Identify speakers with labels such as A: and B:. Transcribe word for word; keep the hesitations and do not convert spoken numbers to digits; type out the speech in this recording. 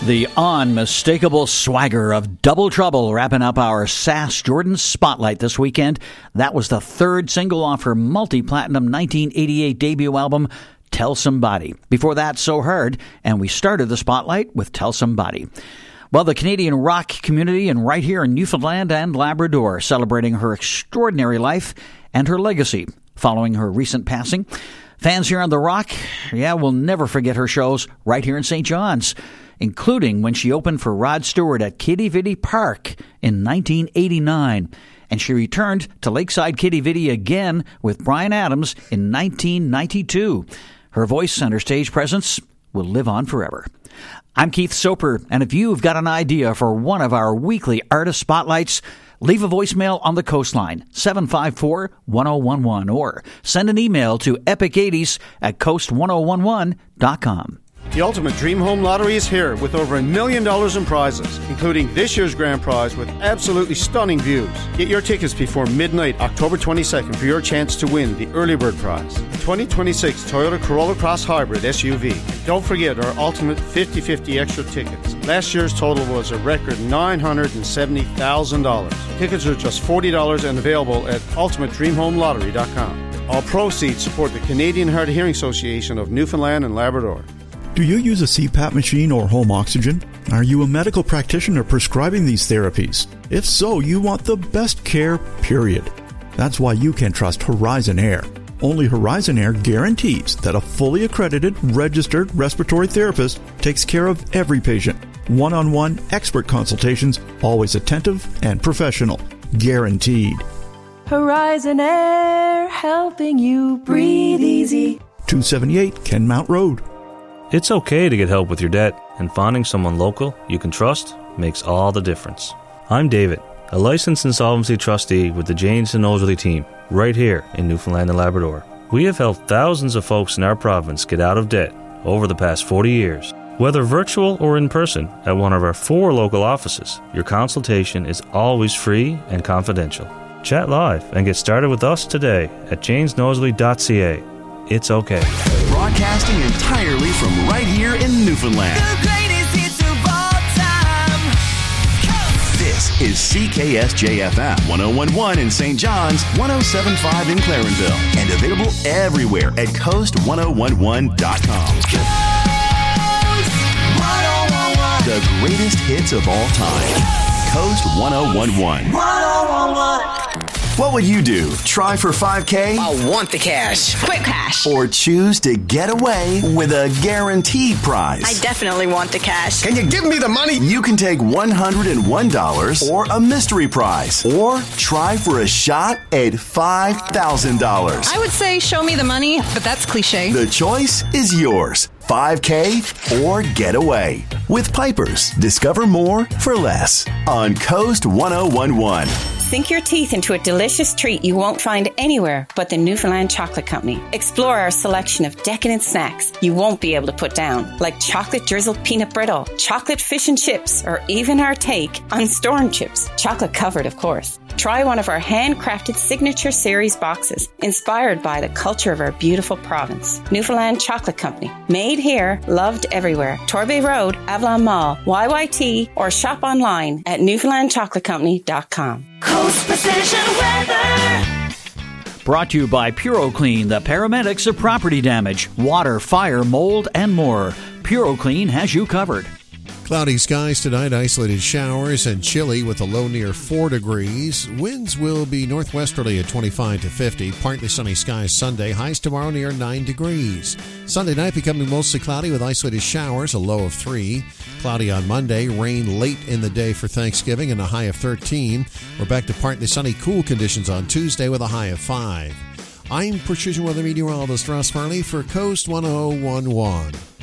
A: The unmistakable swagger of Double Trouble wrapping up our Sass Jordan Spotlight this weekend. That was the third single off her multi-platinum nineteen eighty-eight debut album, Tell Somebody. Before that, So Hard, and we started the Spotlight with Tell Somebody. Well, the Canadian rock community and right here in Newfoundland and Labrador celebrating her extraordinary life and her legacy following her recent passing. Fans here on The Rock, yeah, will never forget her shows right here in Saint John's, including when she opened for Rod Stewart at Quidi Vidi Park in nineteen eighty-nine. And she returned to Lakeside Quidi Vidi again with Bryan Adams in nineteen ninety-two. Her voice and her stage presence will live on forever. I'm Keith Soper, and if you've got an idea for one of our weekly artist spotlights, leave a voicemail on the coastline, seven five four, one oh one one, or send an email to epic eighties at coast ten eleven dot com.
B: The Ultimate Dream Home Lottery is here with over a million dollars in prizes, including this year's grand prize with absolutely stunning views. Get your tickets before midnight, October twenty-second, for your chance to win the early bird prize, the twenty twenty-six Toyota Corolla Cross Hybrid S U V. Don't forget our Ultimate fifty fifty extra tickets. Last year's total was a record nine hundred seventy thousand dollars. Tickets are just forty dollars and available at ultimate dream home lottery dot com. All proceeds support the Canadian Hard of Hearing Association of Newfoundland and Labrador.
C: Do you use a C PAP machine or home oxygen? Are you a medical practitioner prescribing these therapies? If so, you want the best care, period. That's why you can trust Horizon Air. Only Horizon Air guarantees that a fully accredited, registered respiratory therapist takes care of every patient. One-on-one expert consultations, always attentive and professional. Guaranteed.
D: Horizon Air, helping you breathe easy.
C: two seventy-eight Kenmount Road.
E: It's okay to get help with your debt, and finding someone local you can trust makes all the difference. I'm David, a licensed insolvency trustee with the Janes and Nosworthy team, right here in Newfoundland and Labrador. We have helped thousands of folks in our province get out of debt over the past forty years. Whether virtual or in person at one of our four local offices, your consultation is always free and confidential. Chat live and get started with us today at janes nosworthy dot c a. It's okay.
F: Broadcasting entirely from right here in Newfoundland.
G: The greatest hits of all time. Coast.
F: This is C K S J F M one oh one point one in Saint John's, one oh seven point five in Clarenville, and available everywhere at coast ten eleven dot com.
G: Coast ten eleven.
F: The greatest hits of all time. Coast ten eleven.
G: ten eleven.
F: What would you do? Try for five K?
H: I want the cash. Quick cash.
F: Or choose to get away with a guaranteed prize?
H: I definitely want the cash.
F: Can you give me the money? You can take one hundred one dollars or a mystery prize. Or try for a shot at five thousand dollars.
I: I would say show me the money, but that's cliche.
F: The choice is yours. five K or get away. With Pipers, discover more for less on Coast ten eleven.
J: Sink your teeth into a delicious treat you won't find anywhere but the Newfoundland Chocolate Company. Explore our selection of decadent snacks you won't be able to put down, like chocolate drizzled peanut brittle, chocolate fish and chips, or even our take on storm chips, chocolate covered, of course. Try one of our handcrafted signature series boxes, inspired by the culture of our beautiful province. Newfoundland Chocolate Company. Made here, loved everywhere. Torbay Road, Avalon Mall, Y Y T, or shop online at newfoundland chocolate company dot com.
G: Coast Precision Weather.
A: Brought to you by PuroClean, the paramedics of property damage, water, fire, mold, and more. PuroClean has you covered.
K: Cloudy skies tonight, isolated showers and chilly with a low near four degrees. Winds will be northwesterly at twenty-five to fifty. Partly sunny skies Sunday. Highs tomorrow near nine degrees. Sunday night becoming mostly cloudy with isolated showers, a low of three. Cloudy on Monday. Rain late in the day for Thanksgiving and a high of thirteen. We're back to partly sunny, cool conditions on Tuesday with a high of five. I'm Precision Weather Meteorologist Ross Farley for Coast ten eleven.